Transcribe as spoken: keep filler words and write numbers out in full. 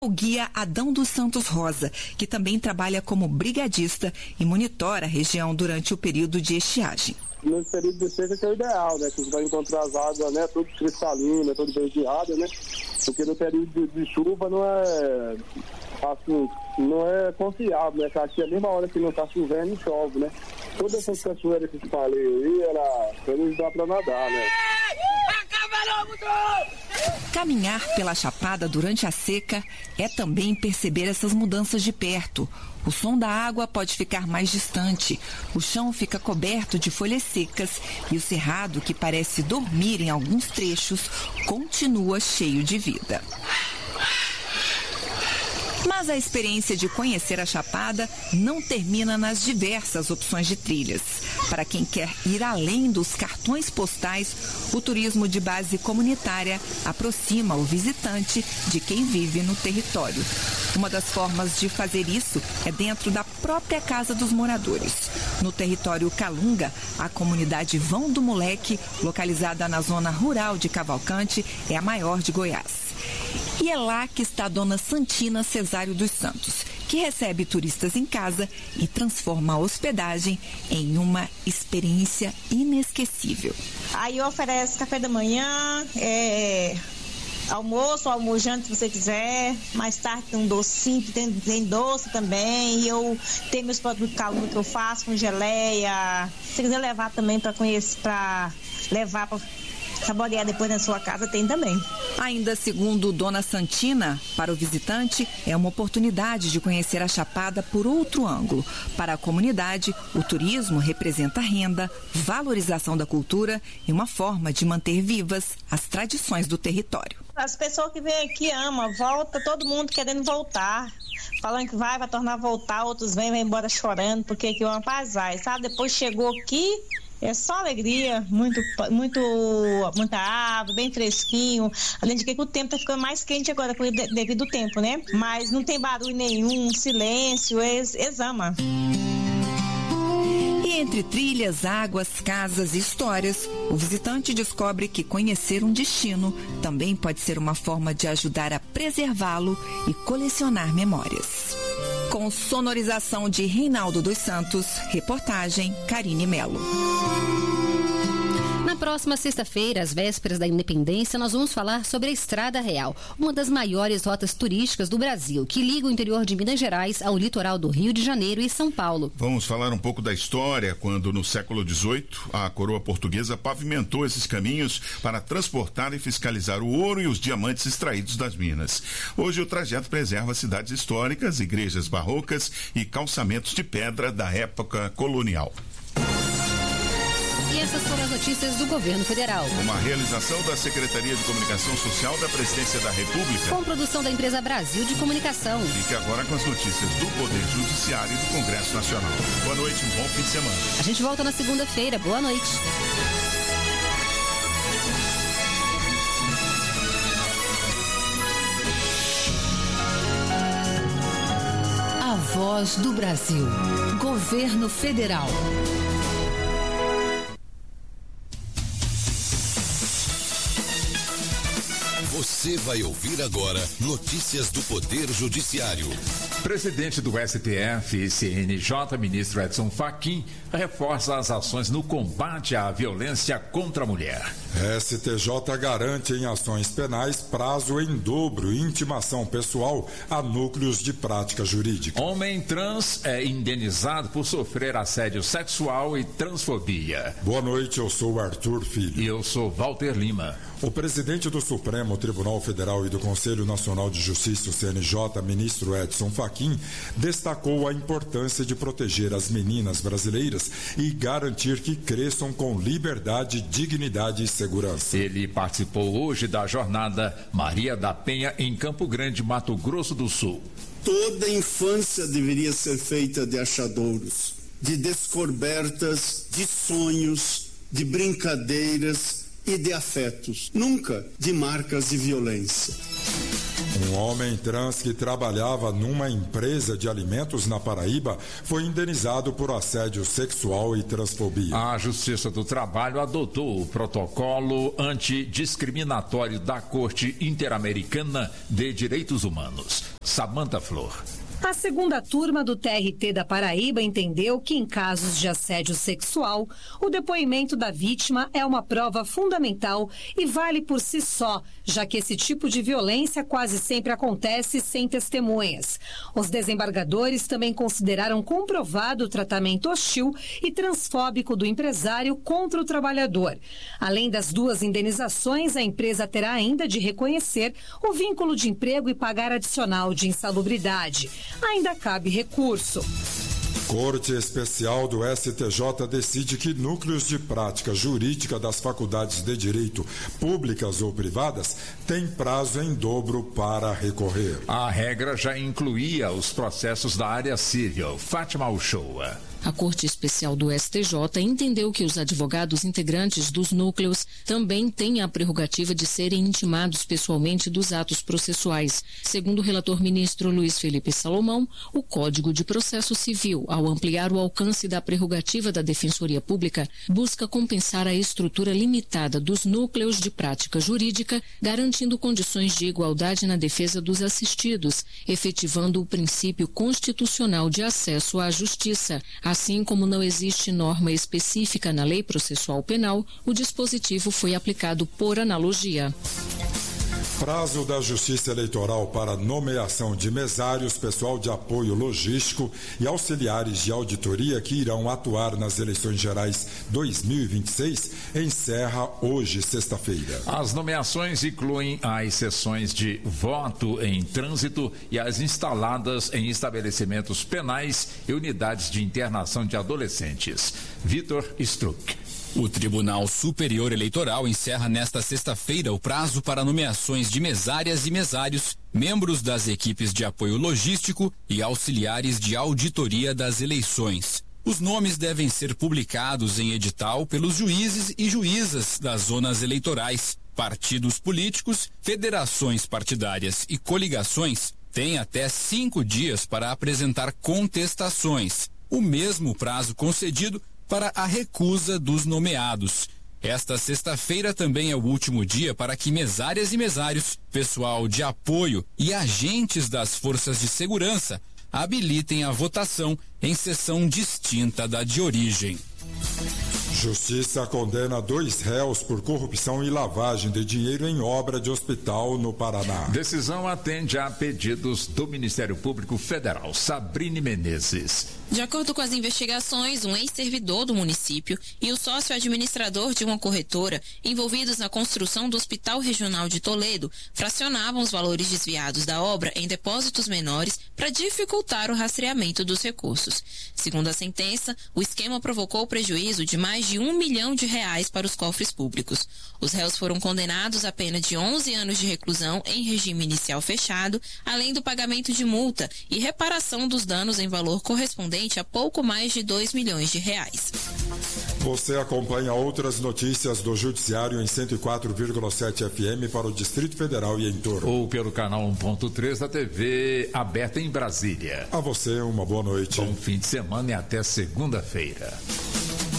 O guia Adão dos Santos Rosa, que também trabalha como brigadista e monitora a região durante o período de estiagem. Nesse período de seca que é o ideal, né? Que você vai encontrar as águas, né? Tudo cristalina, tudo verdeado, né? Porque no período de, de chuva não é assim, não é confiável, né? Porque aqui a mesma hora que não está chovendo, chove, né? Todas essas cachoeiras que eu falei aí, ela não dá para nadar, né? Caminhar pela Chapada durante a seca é também perceber essas mudanças de perto. O som da água pode ficar mais distante, o chão fica coberto de folhas secas e o cerrado, que parece dormir em alguns trechos, continua cheio de vida. Mas a experiência de conhecer a Chapada não termina nas diversas opções de trilhas. Para quem quer ir além dos cartões postais, o turismo de base comunitária aproxima o visitante de quem vive no território. Uma das formas de fazer isso é dentro da própria casa dos moradores. No território Calunga, a comunidade Vão do Moleque, localizada na zona rural de Cavalcante, é a maior de Goiás. E é lá que está a dona Santina Cesário dos Santos, que recebe turistas em casa e transforma a hospedagem em uma experiência inesquecível. Aí eu ofereço café da manhã, é, almoço, almojante se você quiser. Mais tarde tem um docinho, tem, tem doce também. E eu tenho meus produtos calma que eu faço com geleia. Se você quiser levar também para conhecer, para levar para saborear depois na sua casa, tem também. Ainda segundo Dona Santina, para o visitante é uma oportunidade de conhecer a Chapada por outro ângulo. Para a comunidade, o turismo representa renda, valorização da cultura e uma forma de manter vivas as tradições do território. As pessoas que vêm aqui amam, volta, todo mundo querendo voltar. Falando que vai, vai tornar a voltar, outros vêm, vêm embora chorando, porque aqui é uma paisagem, sabe? Depois chegou aqui, é só alegria, muito, muito, muita árvore, bem fresquinho. Além de que o tempo tá ficando mais quente agora devido ao tempo, né? Mas não tem barulho nenhum, silêncio, eles, eles amam. E entre trilhas, águas, casas e histórias, o visitante descobre que conhecer um destino também pode ser uma forma de ajudar a preservá-lo e colecionar memórias. Com sonorização de Reinaldo dos Santos, reportagem Karine Melo. Na próxima sexta-feira, às vésperas da independência, nós vamos falar sobre a Estrada Real, uma das maiores rotas turísticas do Brasil, que liga o interior de Minas Gerais ao litoral do Rio de Janeiro e São Paulo. Vamos falar um pouco da história, quando no século dezoito a coroa portuguesa pavimentou esses caminhos para transportar e fiscalizar o ouro e os diamantes extraídos das minas. Hoje o trajeto preserva cidades históricas, igrejas barrocas e calçamentos de pedra da época colonial. E essas foram as notícias do governo federal. Uma realização da Secretaria de Comunicação Social da Presidência da República. Com produção da empresa Brasil de Comunicação. Fique agora com as notícias do Poder Judiciário e do Congresso Nacional. Boa noite, um bom fim de semana. A gente volta na segunda-feira. Boa noite. A Voz do Brasil. Governo Federal. Você vai ouvir agora notícias do Poder Judiciário. Presidente do S T F e C N J, ministro Edson Fachin, reforça as ações no combate à violência contra a mulher. S T J garante em ações penais prazo em dobro e intimação pessoal a núcleos de prática jurídica. Homem trans é indenizado por sofrer assédio sexual e transfobia. Boa noite, eu sou Arthur Filho. E eu sou Walter Lima. O presidente do Supremo Tribunal Federal e do Conselho Nacional de Justiça, o C N J, ministro Edson Fachin, destacou a importância de proteger as meninas brasileiras e garantir que cresçam com liberdade, dignidade e segurança. Ele participou hoje da jornada Maria da Penha em Campo Grande, Mato Grosso do Sul. Toda infância deveria ser feita de achadouros, de descobertas, de sonhos, de brincadeiras e de afetos, nunca de marcas de violência. Um homem trans que trabalhava numa empresa de alimentos na Paraíba foi indenizado por assédio sexual e transfobia. A Justiça do Trabalho adotou o protocolo antidiscriminatório da Corte Interamericana de Direitos Humanos. Samantha Flor. A segunda turma do T R T da Paraíba entendeu que, em casos de assédio sexual, o depoimento da vítima é uma prova fundamental e vale por si só, já que esse tipo de violência quase sempre acontece sem testemunhas. Os desembargadores também consideraram comprovado o tratamento hostil e transfóbico do empresário contra o trabalhador. Além das duas indenizações, a empresa terá ainda de reconhecer o vínculo de emprego e pagar adicional de insalubridade. Ainda cabe recurso. Corte Especial do S T J decide que núcleos de prática jurídica das faculdades de direito, públicas ou privadas, têm prazo em dobro para recorrer. A regra já incluía os processos da área civil. Fátima Uchoa. A Corte Especial do S T J entendeu que os advogados integrantes dos núcleos também têm a prerrogativa de serem intimados pessoalmente dos atos processuais. Segundo o relator ministro Luiz Felipe Salomão, o Código de Processo Civil, ao ampliar o alcance da prerrogativa da Defensoria Pública, busca compensar a estrutura limitada dos núcleos de prática jurídica, garantindo condições de igualdade na defesa dos assistidos, efetivando o princípio constitucional de acesso à justiça. Assim como não existe norma específica na Lei Processual Penal, o dispositivo foi aplicado por analogia. Prazo da Justiça Eleitoral para nomeação de mesários, pessoal de apoio logístico e auxiliares de auditoria que irão atuar nas eleições gerais dois mil e vinte e seis encerra hoje, sexta-feira. As nomeações incluem as sessões de voto em trânsito e as instaladas em estabelecimentos penais e unidades de internação de adolescentes. Vitor Struck. O Tribunal Superior Eleitoral encerra nesta sexta-feira o prazo para nomeações de mesárias e mesários, membros das equipes de apoio logístico e auxiliares de auditoria das eleições. Os nomes devem ser publicados em edital pelos juízes e juízas das zonas eleitorais. Partidos políticos, federações partidárias e coligações têm até cinco dias para apresentar contestações. O mesmo prazo concedido para a recusa dos nomeados. Esta sexta-feira também é o último dia para que mesárias e mesários, pessoal de apoio e agentes das forças de segurança habilitem a votação em sessão distinta da de origem. Justiça condena dois réus por corrupção e lavagem de dinheiro em obra de hospital no Paraná. Decisão atende a pedidos do Ministério Público Federal. Sabrine Menezes. De acordo com as investigações, um ex-servidor do município e o sócio administrador de uma corretora envolvidos na construção do Hospital Regional de Toledo fracionavam os valores desviados da obra em depósitos menores para dificultar o rastreamento dos recursos. Segundo a sentença, o esquema provocou prejuízo de mais de um milhão de reais para os cofres públicos. Os réus foram condenados a pena de onze anos de reclusão em regime inicial fechado, além do pagamento de multa e reparação dos danos em valor correspondente a pouco mais de dois milhões de reais. Você acompanha outras notícias do Judiciário em cento e quatro vírgula sete F M para o Distrito Federal e em torno. Ou pelo canal um ponto três da T V aberta em Brasília. A você uma boa noite. Bom fim de semana e até segunda-feira.